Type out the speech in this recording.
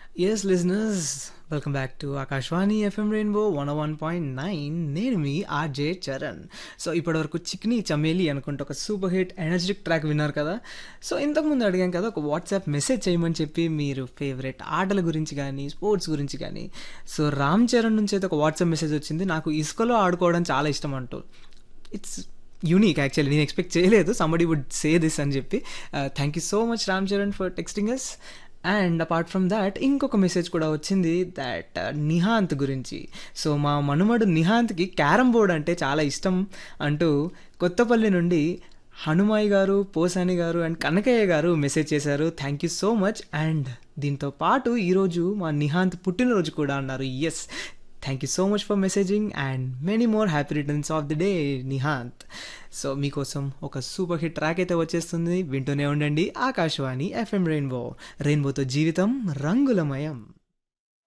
Yes, listeners, welcome back to Akashwani FM Rainbow 101.9. నేను మీ RJ Charan. So ఇప్పటివరకు చిక్నీ చమేలి అనుకుంటే ఒక సూపర్ హిట్ ఎనర్జెటిక్ ట్రాక్ విన్నారు కదా. సో ఇంతకుముందు అడిగాం కదా ఒక వాట్సాప్ మెసేజ్ చేయమని చెప్పి మీరు ఫేవరెట్ ఆటల గురించి కానీ స్పోర్ట్స్ గురించి కానీ. సో రామ్ చరణ్ నుంచి అయితే ఒక వాట్సాప్ మెసేజ్ వచ్చింది, నాకు ఇసుకలో ఆడుకోవడం చాలా ఇష్టం అంటూ. ఇట్స్ యూనిక్ యాక్చువల్లీ, నేను ఎక్స్పెక్ట్ చేయలేదు సంబడి వుడ్ సే దిస్ అని చెప్పి. Thank you so much Ram Charan for texting us. And apart from that ఇంకొక మెసేజ్ కూడా వచ్చింది దట్ నిహాంత్ గురించి. సో మా మనుమడు నిహాంత్కి క్యారమ్ బోర్డ్ అంటే చాలా ఇష్టం అంటూ కొత్తపల్లి నుండి హనుమాయి గారు, పోసాని గారు అండ్ కనకయ్య గారు మెసేజ్ చేశారు. Thank you so much. And దీంతో పాటు ఈరోజు మా నిహాంత్ పుట్టినరోజు కూడా అన్నారు. Yes, thank you so much for messaging and many more happy returns of the day Nihanth. So మీకోసం ఒక సూపర్ హిట్ ట్రాక్ అయితే వచ్చేస్తుంది, వింటూనే ఉండండి ఆకాశవాణి ఎఫ్ఎం రెయిన్బో. రెయిన్బోతో జీవితం రంగులమయం.